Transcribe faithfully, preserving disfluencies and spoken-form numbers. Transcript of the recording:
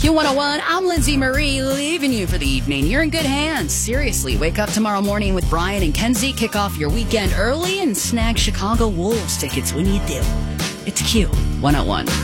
Q one oh one, I'm Lindsay Marie, leaving you for the evening. You're in good hands. Seriously, wake up tomorrow morning with Brian and Kenzie, kick off your weekend early, and snag Chicago Wolves tickets when you do. It's Q one oh one.